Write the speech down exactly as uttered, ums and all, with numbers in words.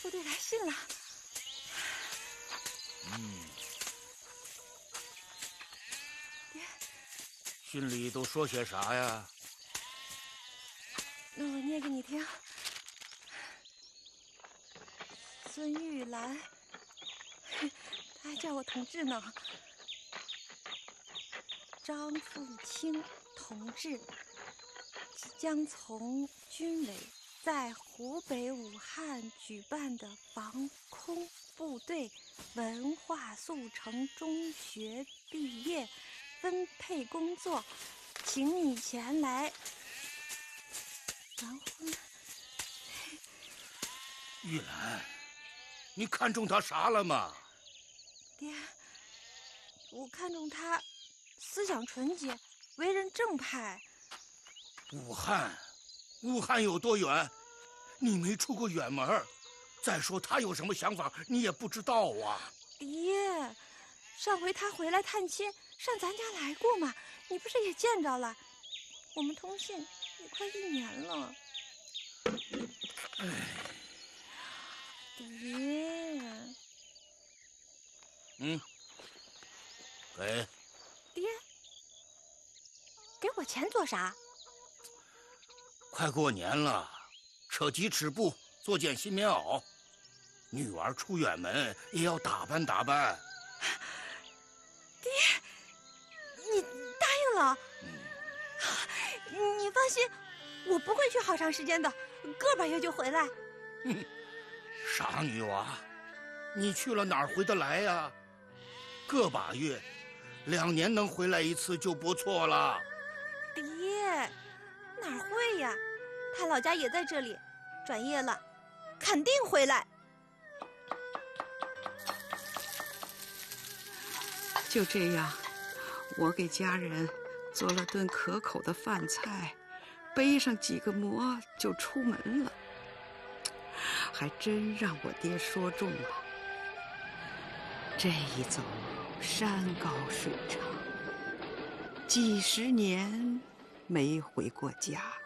部队来信了。 嗯。 爹， 信里都说些啥呀？ 那我念给你听。孙玉兰，他还叫我同志呢。张凤清同志即将从军委在湖北武汉举办的防空部队文化速成中学毕业分配工作，请你前来完婚。 玉兰，你看中他啥了吗？ 爹，我看中他思想纯洁，为人正派。 武汉，武汉有多远？你没出过远门。再说他有什么想法，你也不知道啊。 爹，上回他回来探亲，上咱家来过嘛，你不是也见着了？我们通信也快一年了。 哎， 爹， 嗯，给。 爹，给我钱做啥？ 快过年了，扯鸡尺布，做件新棉袄。女儿出远门也要打扮打扮。 爹，你答应了？嗯、你放心，我不会去好长时间的，个把月就回来。 哼，傻女娃，你去了哪儿回得来呀？个把月，两年能回来一次就不错了。 爹，哪儿会呀？他老家也在这里，转业了，肯定回来。 就这样，我给家人做了顿可口的饭菜，背上几个馍就出门了。还真让我爹说中了，这一走山高水长，几十年没回过家。